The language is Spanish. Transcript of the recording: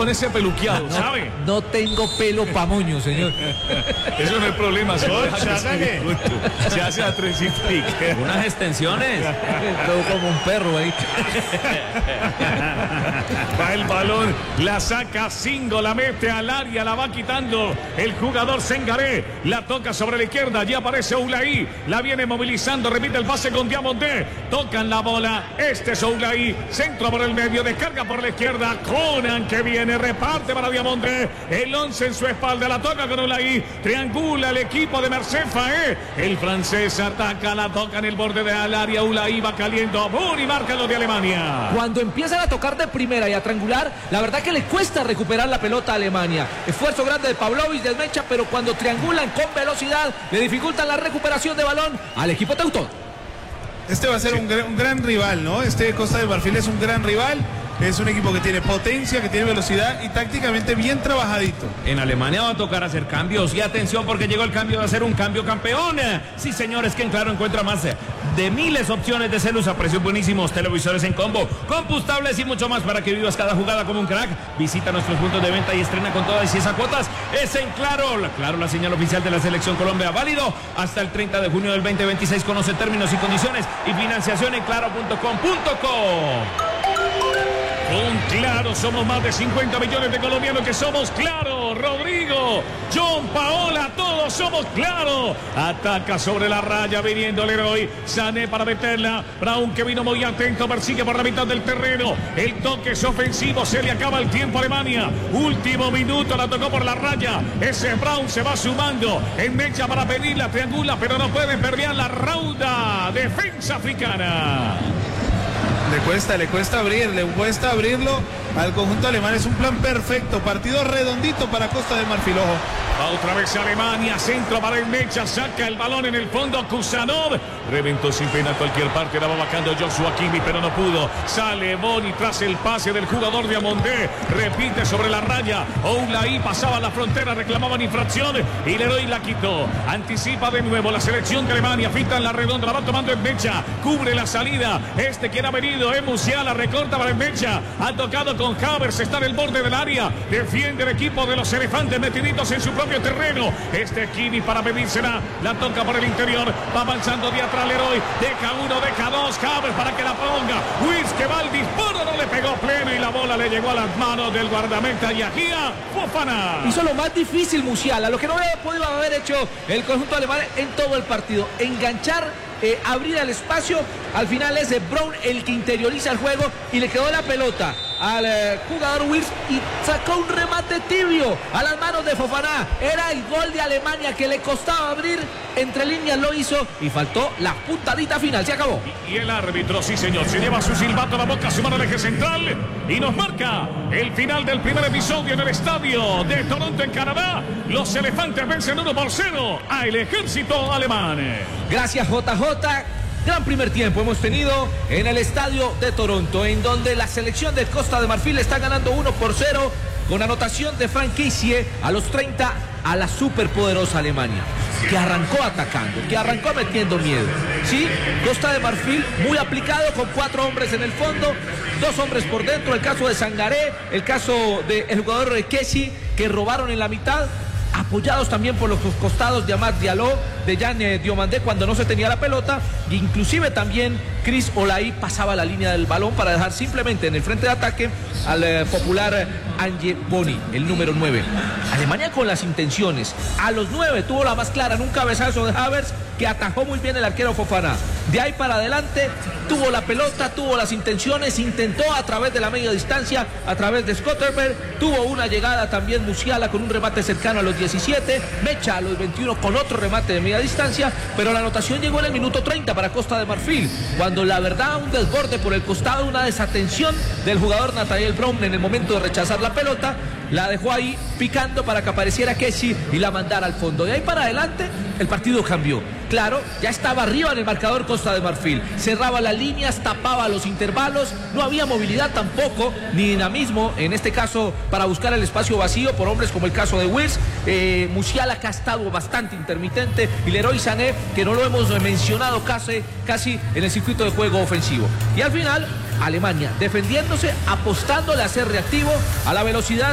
ponerse peluqueado, ¿sabe? No tengo pelo pa' moño, señor. Eso no es problema, señor. Se hace a trencito. Unas extensiones. Todo como un perro ahí. Va el balón, la saca Singo, la mete al área, la va quitando el jugador Sengaré, la toca sobre la izquierda, ya aparece Oulaí, la viene movilizando, repite el pase con Diamondé, tocan la bola, este es Oulaí, centro por el medio, descarga por la izquierda, Conan que viene, reparte para Diamondé, el 11 en su espalda, la toca con Oulaí, triangula el equipo de Merced Faé, el francés ataca, la toca en el borde del área, Oulaí va caliente, y marca lo de Alemania. Cuando empiezan a tocar de primera y a triangular, la verdad que le cuesta recuperar la pelota a Alemania. Esfuerzo grande de Pavlovic, del Mecha, pero cuando triangulan con velocidad, le dificultan la recuperación de balón al equipo teutón. Este va a ser un gran rival, ¿no? Este Costa de Marfil es un gran rival. Es un equipo que tiene potencia, que tiene velocidad y tácticamente bien trabajadito. En Alemania va a tocar hacer cambios. Y atención porque llegó el cambio, va a ser un cambio campeón. Sí, señores, que en Claro encuentra más de miles opciones de celos a precios buenísimos, televisores en combo, combustibles y mucho más para que vivas cada jugada como un crack. Visita nuestros puntos de venta y estrena con todas y esas cuotas. Es en Claro. Claro, la señal oficial de la Selección Colombia. Válido hasta el 30 de junio del 2026. Conoce términos y condiciones y financiación en claro.com.co. Con Claro somos más de 50 millones de colombianos que somos Claro. Rodrigo, John, Paola, todos somos Claro. Ataca sobre la raya viniendo el héroe. Sané para meterla. Brown que vino muy atento, persigue por la mitad del terreno. El toque es ofensivo, se le acaba el tiempo a Alemania. Último minuto, la tocó por la raya. Ese Brown se va sumando. En mecha para pedirla, triangula, pero no pueden perder la rauda. Defensa africana. Le cuesta abrirlo al conjunto alemán. Es un plan perfecto, partido redondito para Costa de Marfil. Ojo. Va otra vez Alemania, centro para el Mecha, saca el balón en el fondo, Kusanov, reventó sin pena a cualquier parte, la va bajando Joshua Kimi, pero no pudo, sale Boni tras el pase del jugador de Amondé, repite sobre la raya, Oulaí pasaba la frontera, reclamaban infracción, y Leroy la quitó, anticipa de nuevo la selección de Alemania, fita en la redonda, la va tomando el Mecha, cubre la salida, quien ha venido, Musiala, recorta para el Mecha, ha tocado con Havertz, está en el borde del área, defiende el equipo de los elefantes metiditos en su propio terreno. Kimi para pedírsela, la toca por el interior, va avanzando de atrás Leroy, deja uno, deja dos, Havertz para que la ponga, Wills que va al disparo, no le pegó pleno y la bola le llegó a las manos del guardameta Yahia Fofana. Hizo lo más difícil Musiala, lo que no había podido haber hecho el conjunto alemán en todo el partido, enganchar, abrir el espacio. Al final es Brown el que interioriza el juego y le quedó la pelota al jugador Wills y sacó un remate tibio a las manos de Fofana. Era el gol de Alemania que le costaba abrir, entre líneas lo hizo y faltó la puntadita final, se acabó. Y el árbitro, sí señor, se lleva su silbato a la boca, su mano al eje central y nos marca el final del primer episodio en el estadio de Toronto en Canadá. Los elefantes vencen 1-0 al ejército alemán. Gracias JJ. Gran primer tiempo hemos tenido en el estadio de Toronto, en donde la selección de Costa de Marfil está ganando 1-0 con anotación de Frank Kessié a los 30 a la superpoderosa Alemania, que arrancó atacando, que arrancó metiendo miedo. Sí, Costa de Marfil muy aplicado con 4 hombres en el fondo, 2 hombres por dentro, el caso de Sangaré, el caso del jugador Kessié, que robaron en la mitad, apoyados también por los costados de Amad Diallo, de Jan Diomandé cuando no se tenía la pelota, e inclusive también Chris Oulaí pasaba la línea del balón para dejar simplemente en el frente de ataque al popular Ange Boni, el número 9. Alemania con las intenciones, a los 9 tuvo la más clara en un cabezazo de Havertz que atajó muy bien el arquero Fofana. De ahí para adelante tuvo la pelota, tuvo las intenciones, intentó a través de la media distancia, a través de Scotterberg, tuvo una llegada también Musiala con un remate cercano a los 17, Mecha a los 21 con otro remate de media distancia, pero la anotación llegó en el minuto 30 para Costa de Marfil, cuando la verdad un desborde por el costado, una desatención del jugador Nathaniel Brown en el momento de rechazar la pelota, la dejó ahí picando para que apareciera Kessié y la mandara al fondo. De ahí para adelante el partido cambió. Claro, ya estaba arriba en el marcador Costa de Marfil, cerraba las líneas, tapaba los intervalos, no había movilidad tampoco, ni dinamismo, en este caso para buscar el espacio vacío por hombres como el caso de Wills, Musiala que ha estado bastante intermitente y Leroy Sané que no lo hemos mencionado casi en el circuito de juego ofensivo. Y al final Alemania defendiéndose, apostándole a ser reactivo a la velocidad